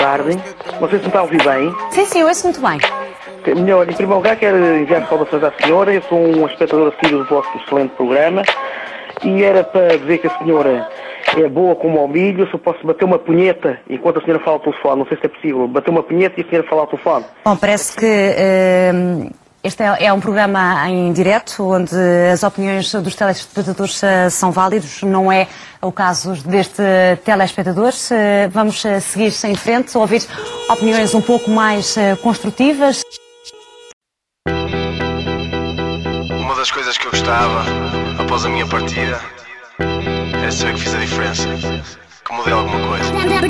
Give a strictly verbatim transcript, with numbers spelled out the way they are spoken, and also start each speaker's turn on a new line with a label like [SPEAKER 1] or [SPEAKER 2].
[SPEAKER 1] tarde. Não sei se me está a ouvir bem.
[SPEAKER 2] Sim, sim, eu ouço muito bem.
[SPEAKER 1] Melhor, em primeiro lugar, quero enviar saudações à senhora. Eu sou um espectador assíduo do vosso excelente programa. E era para dizer que a senhora é boa como ao milho. Se eu posso bater uma punheta enquanto a senhora fala ao telefone. Não sei se é possível. Bater uma punheta e a senhora falar ao telefone.
[SPEAKER 2] Bom, parece que uh, este é, é um programa em direto, onde as opiniões dos telespectadores uh, são válidos. Não é o caso deste telespectador. Uh, vamos uh, seguir em frente, ouvir opiniões um pouco mais uh, construtivas.
[SPEAKER 3] Uma das coisas que eu gostava, após a minha partida, era saber que fiz a diferença, que mudei alguma coisa.